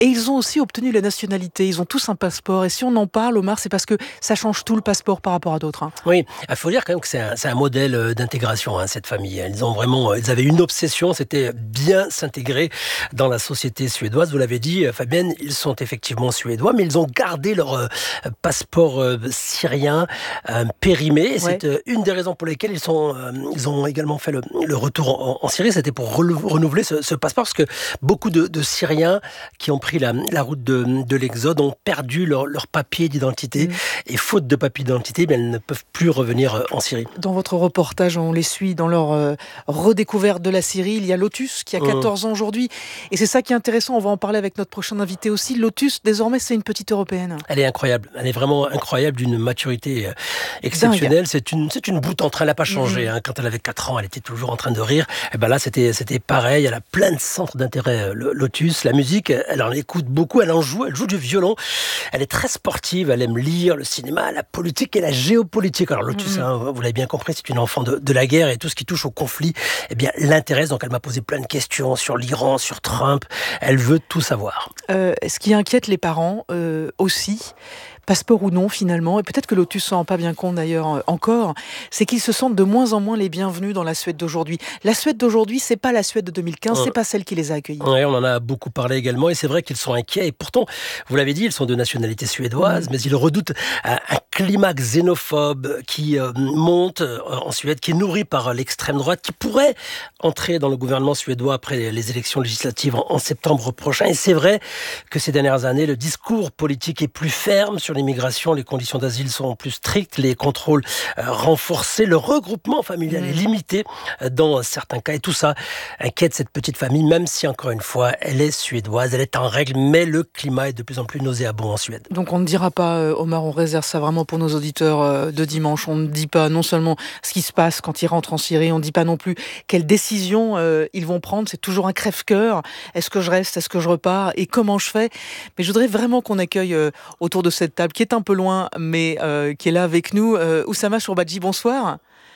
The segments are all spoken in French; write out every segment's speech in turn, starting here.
Et ils ont aussi obtenu la nationalité. Ils ont tous un passeport. Et si on en parle, Omar, c'est parce que ça change tout le passeport par rapport à d'autres. Oui, il faut dire quand même que c'est un modèle d'intégration, cette famille. Ils avaient une obsession, c'était bien s'intégrer dans la société suédoise. Vous l'avez dit, Fabienne, ils sont effectivement suédois, mais ils ont gardé leur passeport syrien périmé. Et Ouais. c'est une des raisons pour lesquelles ils ont également fait le retour en Syrie. C'était pour renouveler ce passeport, parce que beaucoup de Syriens qui ont pris la route de l'exode ont perdu leur papier d'identité. Et faute de papier d'identité, elles ne peuvent plus revenir en Syrie. Dans votre reportage, on les suit dans leur redécouverte de la Syrie. Il y a Lotus qui a 14 ans aujourd'hui. Et c'est ça qui est intéressant. On va en parler avec notre prochain invité aussi. Lotus, désormais, c'est une petite européenne. Elle est incroyable. Elle est vraiment incroyable, d'une maturité exceptionnelle. C'est une boute en train. Elle n'a pas changé. Quand elle avait 4 ans, elle était toujours en train de rire. Et ben là, c'était pareil. Elle a plein de centres d'intérêt, Lotus. La musique, elle en écoute beaucoup. Elle joue du violon. Elle est très sportive. Elle aime lire le cinéma, la politique et la géopolitique. Alors Lotus, vous l'avez bien compris, c'est une enfant de la guerre, et tout ce qui touche au conflit, l'intéresse. Donc elle m'a posé plein de questions sur l'Iran, sur Trump. Elle veut tout savoir. Ce qui inquiète les parents aussi, passeport ou non finalement, et peut-être que Lotus s'en rend pas bien compte d'ailleurs encore, c'est qu'ils se sentent de moins en moins les bienvenus dans la Suède d'aujourd'hui. La Suède d'aujourd'hui, c'est pas la Suède de 2015, c'est pas celle qui les a accueillis. Oui, on en a beaucoup parlé également, et c'est vrai qu'ils sont inquiets. Et pourtant, vous l'avez dit, ils sont de nationalité suédoise, mais ils redoutent un climat xénophobe qui monte en Suède, qui est nourri par l'extrême droite, qui pourrait entrer dans le gouvernement suédois après les élections législatives en septembre prochain. Et c'est vrai que ces dernières années, le discours politique est plus ferme sur l'immigration, les conditions d'asile sont plus strictes, les contrôles renforcés, le regroupement familial est limité dans certains cas. Et tout ça inquiète cette petite famille, même si, encore une fois, elle est suédoise, elle est en règle, mais le climat est de plus en plus nauséabond en Suède. Donc on ne dira pas, Omar, on réserve ça vraiment pour nos auditeurs de dimanche. On ne dit pas non seulement ce qui se passe quand ils rentrent en Syrie, on ne dit pas non plus quelles décisions ils vont prendre. C'est toujours un crève-cœur. Est-ce que je reste, est-ce que je repars et comment je fais? Mais je voudrais vraiment qu'on accueille autour de cette table, qui est un peu loin, mais qui est là avec nous, Oussama Shourbadji, bonsoir.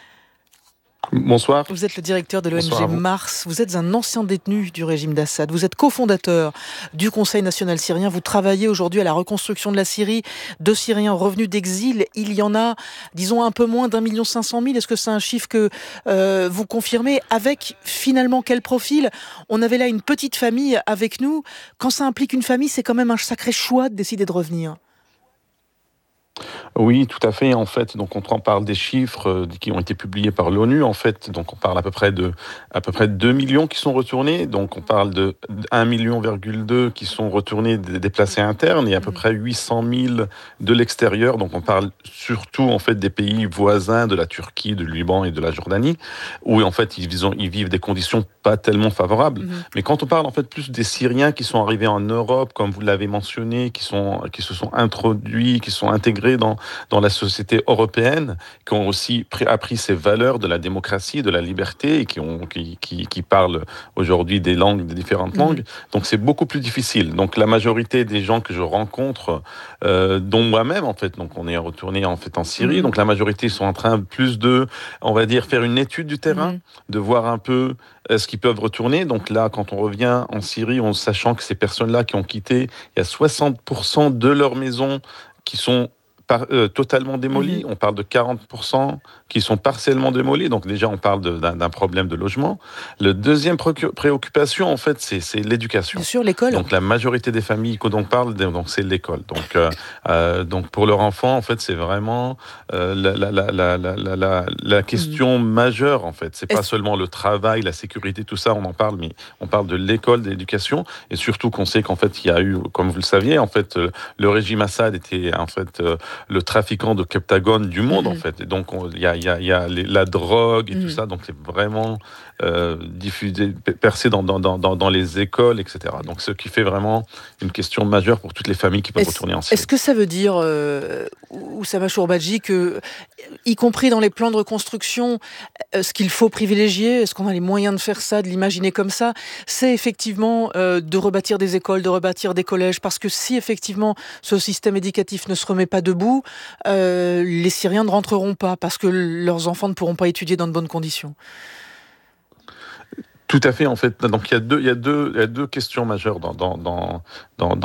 Bonsoir. Vous êtes le directeur de l'ONG Mars. Vous êtes un ancien détenu du régime d'Assad. Vous êtes cofondateur du Conseil national syrien. Vous travaillez aujourd'hui à la reconstruction de la Syrie. De Syriens revenus d'exil, il y en a, disons, un peu moins d'1,5 million. Est-ce que c'est un chiffre que vous confirmez? Avec, finalement, quel profil? On avait là une petite famille avec nous. Quand ça implique une famille, c'est quand même un sacré choix de décider de revenir. Oui, tout à fait. En fait, donc on parle des chiffres qui ont été publiés par l'ONU. En fait, donc on parle à peu près de 2 millions qui sont retournés. Donc on parle de 1,2 million qui sont retournés des déplacés internes et à peu près 800 000 de l'extérieur. Donc on parle surtout en fait des pays voisins de la Turquie, du Liban et de la Jordanie, où en fait ils vivent des conditions pas tellement favorables. Mais quand on parle en fait plus des Syriens qui sont arrivés en Europe, comme vous l'avez mentionné, qui se sont introduits, qui sont intégrés dans la société européenne, qui ont aussi appris ces valeurs de la démocratie, de la liberté, et qui parlent aujourd'hui des différentes langues. Donc c'est beaucoup plus difficile. Donc la majorité des gens que je rencontre, dont moi-même en fait, donc on est retourné en fait en Syrie, donc la majorité sont en train plus de, on va dire, faire une étude du terrain, de voir un peu ce qu'ils peuvent retourner. Donc là, quand on revient en Syrie, en sachant que ces personnes-là qui ont quitté, il y a 60% de leurs maisons qui sont totalement démolis. On parle de 40% qui sont partiellement démolis. Donc déjà, on parle d'un problème de logement. La deuxième préoccupation, en fait, c'est l'éducation. Bien sûr, l'école. Donc la majorité des familles dont on parle, donc c'est l'école. Donc pour leur enfant, en fait, c'est vraiment la question majeure, en fait. C'est pas seulement le travail, la sécurité, tout ça, on en parle, mais on parle de l'école, de l'éducation, et surtout qu'on sait qu'en fait, il y a eu, comme vous le saviez, en fait, le régime Assad était en fait le trafiquant de Heptagone du monde, en fait. Et donc, il y a la drogue et tout ça. Donc, c'est vraiment diffusé, percé dans les écoles, etc. Donc, ce qui fait vraiment une question majeure pour toutes les familles qui peuvent retourner en Syrie. Est-ce que ça veut dire, Oussama Shourbadji, que, y compris dans les plans de reconstruction, ce qu'il faut privilégier, est-ce qu'on a les moyens de faire ça, de l'imaginer comme ça, c'est effectivement de rebâtir des écoles, de rebâtir des collèges, parce que si effectivement ce système éducatif ne se remet pas debout, les Syriens ne rentreront pas, parce que leurs enfants ne pourront pas étudier dans de bonnes conditions. Tout à fait, en fait. Donc il y a deux questions majeures dans